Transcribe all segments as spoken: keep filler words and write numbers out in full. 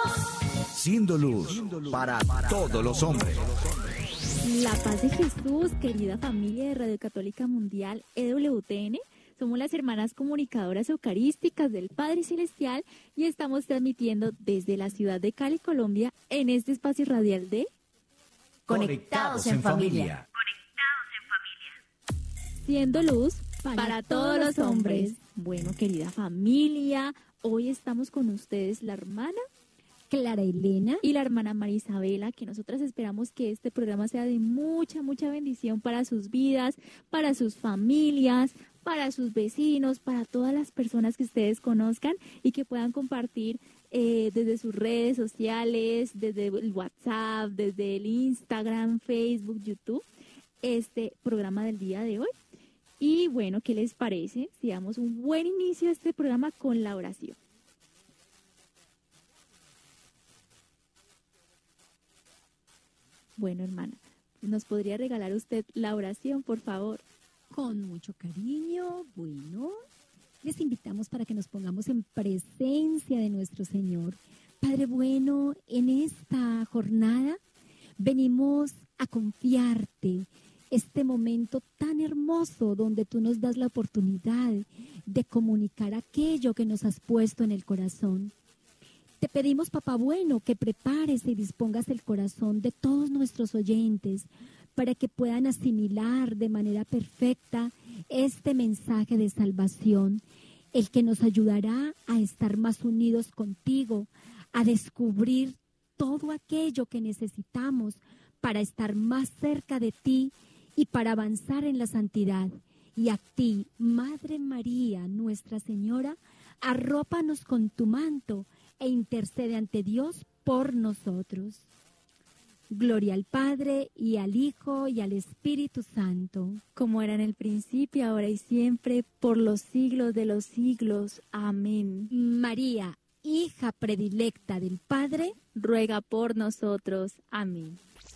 Siendo luz para todos los hombres. La paz de Jesús, querida familia de Radio Católica Mundial E W T N. Somos las hermanas comunicadoras eucarísticas del Padre Celestial y estamos transmitiendo desde la ciudad de Cali, Colombia, en este espacio radial de Conectados en Familia. Siendo luz para, para todos los hombres. Bueno, querida familia, hoy estamos con ustedes la hermana Clara Elena y la hermana María Isabela, que nosotras esperamos que este programa sea de mucha, mucha bendición para sus vidas, para sus familias, para sus vecinos, para todas las personas que ustedes conozcan y que puedan compartir eh, desde sus redes sociales, desde el WhatsApp, desde el Instagram, Facebook, YouTube, este programa del día de hoy. Y bueno, ¿qué les parece si damos un buen inicio a este programa con la oración? Bueno, hermana, ¿nos podría regalar usted la oración, por favor? Con mucho cariño. Bueno, les invitamos para que nos pongamos en presencia de nuestro Señor. Padre bueno, en esta jornada venimos a confiarte este momento tan hermoso donde tú nos das la oportunidad de comunicar aquello que nos has puesto en el corazón. Te pedimos, Papá bueno, que prepares y dispongas el corazón de todos nuestros oyentes para que puedan asimilar de manera perfecta este mensaje de salvación, el que nos ayudará a estar más unidos contigo, a descubrir todo aquello que necesitamos para estar más cerca de ti y para avanzar en la santidad. Y a ti, Madre María, Nuestra Señora, arrópanos con tu manto e intercede ante Dios por nosotros. Gloria al Padre, y al Hijo, y al Espíritu Santo. Como era en el principio, ahora y siempre, por los siglos de los siglos. Amén. María, hija predilecta del Padre, ruega por nosotros. Amén.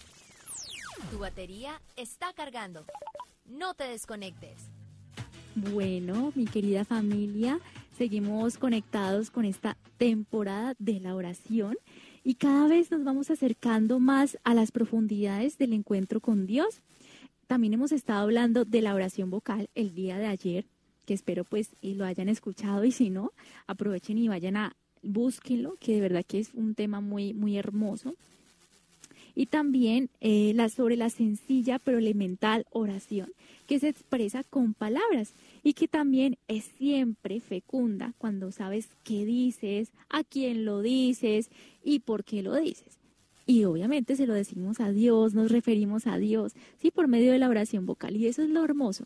Tu batería está cargando. No te desconectes. Bueno, mi querida familia, seguimos conectados con esta temporada de la oración y cada vez nos vamos acercando más a las profundidades del encuentro con Dios. También hemos estado hablando de la oración vocal el día de ayer, que espero pues y lo hayan escuchado, y si no, aprovechen y vayan a búsquenlo, que de verdad que es un tema muy, muy hermoso. Y también eh, la, sobre la sencilla pero elemental oración, que se expresa con palabras y que también es siempre fecunda cuando sabes qué dices, a quién lo dices y por qué lo dices. Y obviamente se lo decimos a Dios, nos referimos a Dios, sí, por medio de la oración vocal, y eso es lo hermoso.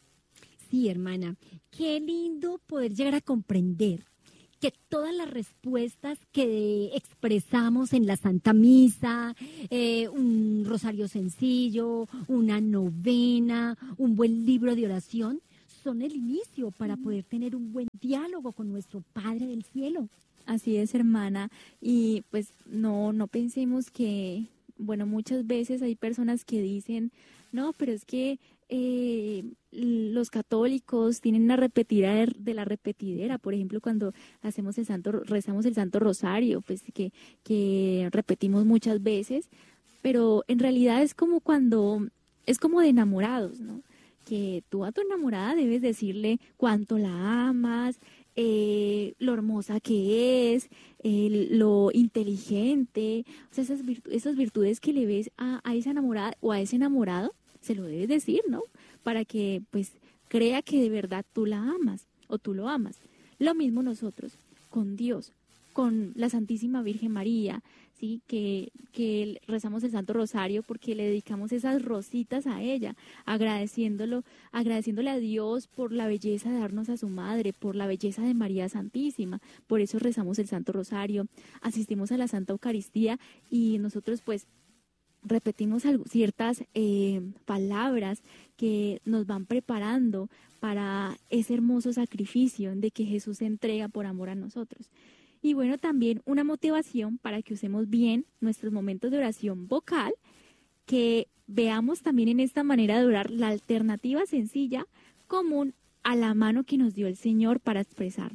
Sí, hermana, qué lindo poder llegar a comprender que todas las respuestas que expresamos en la Santa Misa, eh, un rosario sencillo, una novena, un buen libro de oración, son el inicio para poder tener un buen diálogo con nuestro Padre del Cielo. Así es, hermana, y pues no, no pensemos que, bueno, muchas veces hay personas que dicen, no, pero es que eh, los católicos tienen una repetidera de la repetidera, por ejemplo, cuando hacemos el santo, rezamos el Santo Rosario, pues que, que repetimos muchas veces, pero en realidad es como cuando, es como de enamorados, ¿no? Que tú a tu enamorada debes decirle cuánto la amas, eh, lo hermosa que es, eh, lo inteligente, o sea, esas, virtu- esas virtudes que le ves a, a esa enamorada o a ese enamorado, se lo debes decir, ¿no? Para que pues crea que de verdad tú la amas o tú lo amas. Lo mismo nosotros con Dios, con la Santísima Virgen María, ¿sí? Que, que rezamos el Santo Rosario porque le dedicamos esas rositas a ella, agradeciéndolo, agradeciéndole a Dios por la belleza de darnos a su madre, por la belleza de María Santísima. Por eso rezamos el Santo Rosario, asistimos a la Santa Eucaristía y nosotros pues repetimos algo, ciertas eh, palabras que nos van preparando para ese hermoso sacrificio de que Jesús se entrega por amor a nosotros. Y bueno, también una motivación para que usemos bien nuestros momentos de oración vocal, que veamos también en esta manera de orar la alternativa sencilla, común a la mano que nos dio el Señor para expresarnos.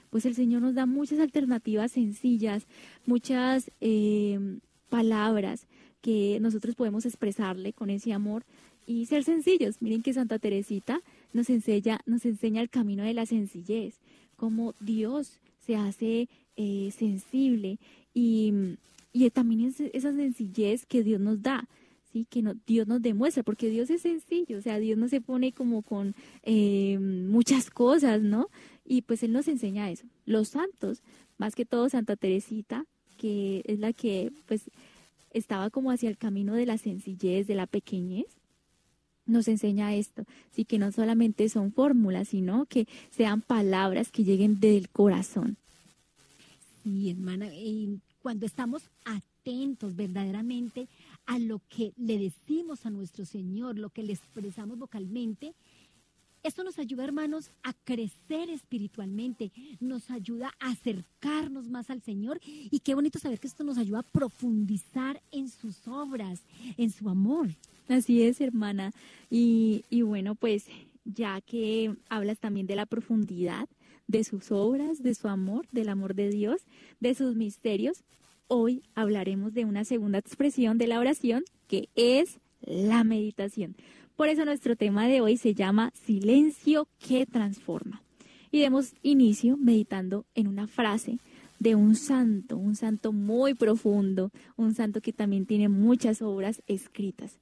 pues el Señor nos da muchas alternativas sencillas, muchas eh, palabras que nosotros podemos expresarle con ese amor y ser sencillos. Miren que Santa Teresita nos enseña, nos enseña el camino de la sencillez, cómo Dios se hace eh, sensible y, y también es esa sencillez que Dios nos da. Sí, que no, Dios nos demuestra, porque Dios es sencillo, o sea, Dios no se pone como con eh, muchas cosas, ¿no? Y pues Él nos enseña eso. Los santos, más que todo Santa Teresita, que es la que pues estaba como hacia el camino de la sencillez, de la pequeñez, nos enseña esto, sí, que no solamente son fórmulas, sino que sean palabras que lleguen del corazón. Sí, hermana, y cuando estamos atentos verdaderamente a lo que le decimos a nuestro Señor, lo que le expresamos vocalmente, esto nos ayuda, hermanos, a crecer espiritualmente, nos ayuda a acercarnos más al Señor y qué bonito saber que esto nos ayuda a profundizar en sus obras, en su amor. Así es, hermana. Y, y bueno, pues ya que hablas también de la profundidad de sus obras, de su amor, del amor de Dios, de sus misterios, hoy hablaremos de una segunda expresión de la oración que es la meditación. Por eso nuestro tema de hoy se llama Silencio que transforma. Y demos inicio meditando en una frase de un santo, un santo muy profundo, un santo que también tiene muchas obras escritas.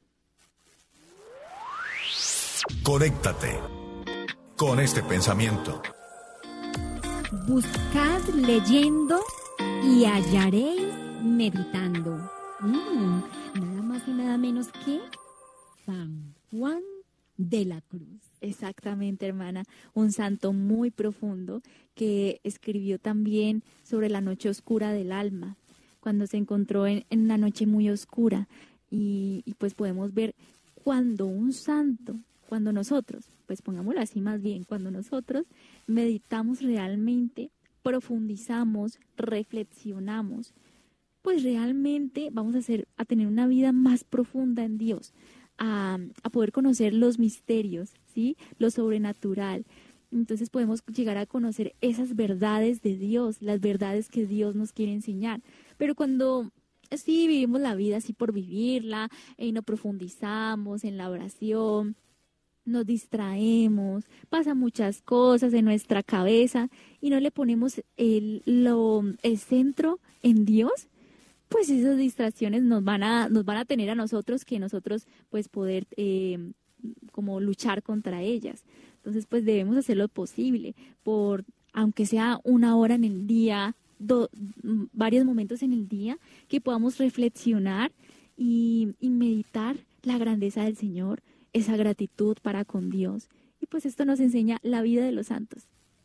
Conéctate con este pensamiento. Buscad leyendo y hallaréis meditando. Mm, nada más y nada menos que San Juan de la Cruz. Exactamente, hermana. Un santo muy profundo que escribió también sobre la noche oscura del alma, cuando se encontró en, en una noche muy oscura. Y, y pues podemos ver cuando un santo, cuando nosotros, pues pongámoslo así más bien, cuando nosotros meditamos realmente, profundizamos, reflexionamos, pues realmente vamos a, hacer, a tener una vida más profunda en Dios, a, a poder conocer los misterios, ¿sí? Lo sobrenatural. Entonces podemos llegar a conocer esas verdades de Dios, las verdades que Dios nos quiere enseñar. Pero cuando sí vivimos la vida así por vivirla, y no profundizamos en la oración, nos distraemos, pasan muchas cosas en nuestra cabeza y no le ponemos el, lo, el centro en Dios, pues esas distracciones nos van a, nos van a tener a nosotros que nosotros pues poder eh, como luchar contra ellas. Entonces pues debemos hacer lo posible por, aunque sea una hora en el día, do, varios momentos en el día, que podamos reflexionar y, y meditar la grandeza del Señor, esa gratitud para con Dios. Y pues esto nos enseña la vida de los santos.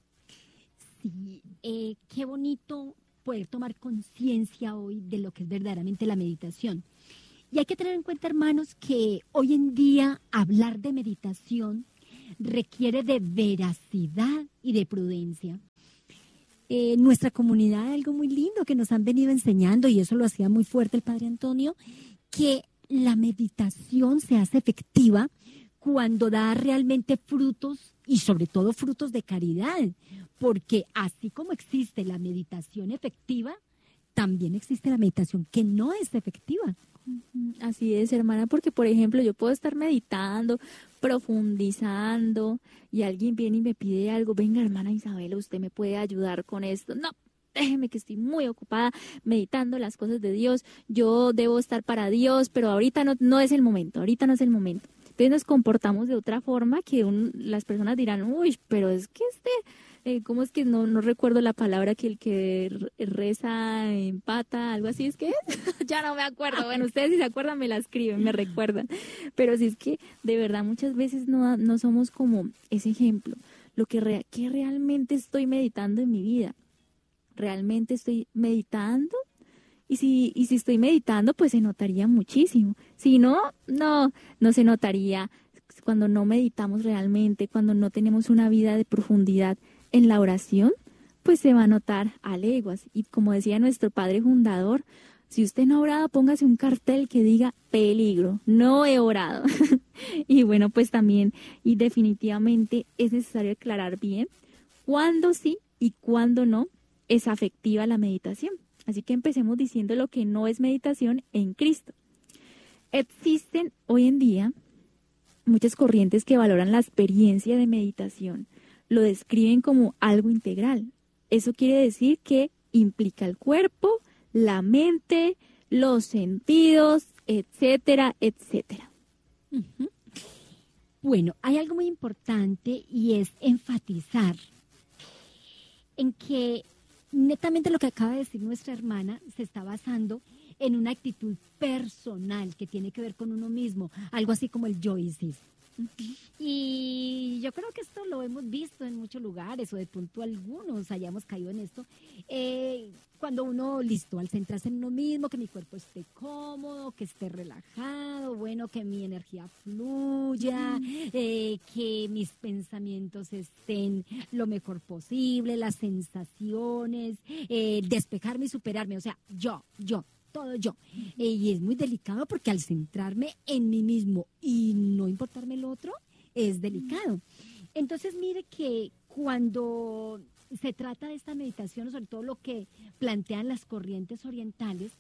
Sí, eh, qué bonito poder tomar conciencia hoy de lo que es verdaderamente la meditación. Y hay que tener en cuenta, hermanos, que hoy en día hablar de meditación requiere de veracidad y de prudencia. Eh, nuestra comunidad hay algo muy lindo que nos han venido enseñando, y eso lo hacía muy fuerte el Padre Antonio, que la meditación se hace efectiva cuando da realmente frutos y sobre todo frutos de caridad, porque así como existe la meditación efectiva, también existe la meditación que no es efectiva. Así es, hermana, porque por ejemplo yo puedo estar meditando, profundizando y alguien viene y me pide algo, venga hermana Isabela, usted me puede ayudar con esto. No, déjeme que estoy muy ocupada meditando las cosas de Dios, yo debo estar para Dios, pero ahorita no, no es el momento, ahorita no es el momento. Entonces nos comportamos de otra forma que un, las personas dirán, uy, pero es que este, eh, ¿cómo es que no, no recuerdo la palabra que el que reza empata, algo así es que es? Ya no me acuerdo. Bueno, ustedes si se acuerdan me la escriben, me recuerdan. Pero si es que de verdad muchas veces no, no somos como ese ejemplo. Lo que, re, que realmente estoy meditando en mi vida. ¿Realmente estoy meditando? Y si, y si estoy meditando, pues se notaría muchísimo. Si no, no, no se notaría. Cuando no meditamos realmente, cuando no tenemos una vida de profundidad en la oración, pues se va a notar a leguas. Y como decía nuestro padre fundador, si usted no ha orado, póngase un cartel que diga peligro, no he orado. Y bueno, pues también, y definitivamente es necesario aclarar bien cuándo sí y cuándo no es afectiva la meditación. Así que empecemos diciendo lo que no es meditación en Cristo. Existen hoy en día muchas corrientes que valoran la experiencia de meditación. Lo describen como algo integral. Eso quiere decir que implica el cuerpo, la mente, los sentidos, etcétera, etcétera. Uh-huh. Bueno, hay algo muy importante y es enfatizar en que netamente lo que acaba de decir nuestra hermana se está basando en una actitud personal que tiene que ver con uno mismo, algo así como el yoicismo. Uh-huh. Y yo creo que esto lo hemos visto en muchos lugares, o de pronto algunos hayamos caído en esto, eh, cuando uno, listo, al centrarse en uno mismo, que mi cuerpo esté cómodo, que esté relajado, bueno, que mi energía fluya, uh-huh. eh, que mis pensamientos estén lo mejor posible, las sensaciones, eh, despejarme y superarme, o sea, yo, yo. Todo yo. Eh, y es muy delicado porque al centrarme en mí mismo y no importarme el otro, es delicado. Entonces, mire que cuando se trata de esta meditación, sobre todo lo que plantean las corrientes orientales,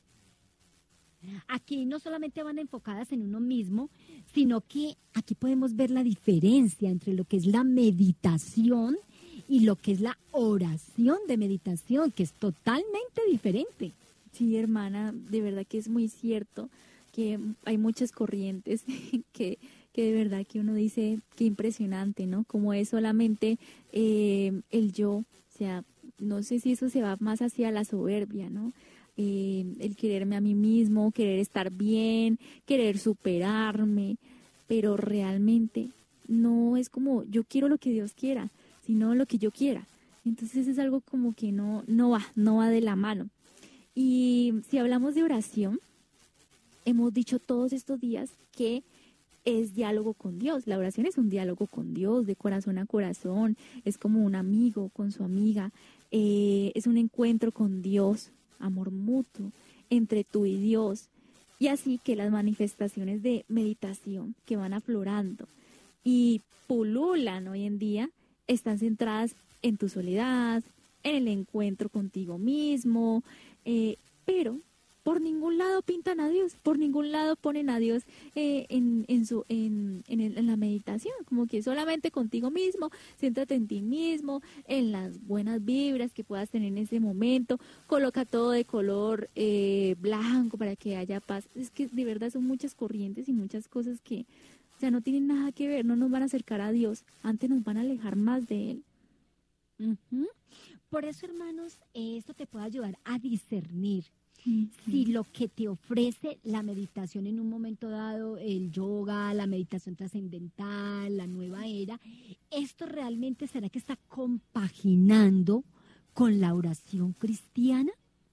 aquí no solamente van enfocadas en uno mismo, sino que aquí podemos ver la diferencia entre lo que es la meditación y lo que es la oración de meditación, que es totalmente diferente. Sí, hermana, de verdad que es muy cierto que hay muchas corrientes que, que de verdad que uno dice qué impresionante, ¿no? Como es solamente eh, el yo, o sea, no sé si eso se va más hacia la soberbia, ¿no? Eh, el quererme a mí mismo, querer estar bien, querer superarme, pero realmente no es como yo quiero lo que Dios quiera, sino lo que yo quiera. Entonces es algo como que no, no va, no va de la mano. Y si hablamos de oración, hemos dicho todos estos días que es diálogo con Dios. La oración es un diálogo con Dios, de corazón a corazón, es como un amigo con su amiga, eh, es un encuentro con Dios, amor mutuo entre tú y Dios. Y así que las manifestaciones de meditación que van aflorando y pululan hoy en día están centradas en tu soledad, en el encuentro contigo mismo, eh, pero por ningún lado pintan a Dios, por ningún lado ponen a Dios eh, en, en, su, en, en, el, en la meditación, como que solamente contigo mismo, céntrate en ti mismo, en las buenas vibras que puedas tener en ese momento, coloca todo de color eh, blanco para que haya paz. Es que de verdad son muchas corrientes y muchas cosas que o sea, no tienen nada que ver, no nos van a acercar a Dios, antes nos van a alejar más de Él. Uh-huh. Por eso, hermanos, esto te puede ayudar a discernir uh-huh. si lo que te ofrece la meditación en un momento dado, el yoga, la meditación trascendental, la nueva era, esto realmente será que está compaginando con la oración cristiana.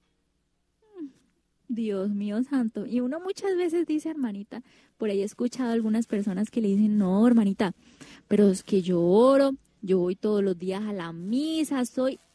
Dios mío santo. Y uno muchas veces dice, hermanita, por ahí he escuchado a algunas personas que le dicen, no, hermanita, pero es que yo oro, yo voy todos los días a la misa, soy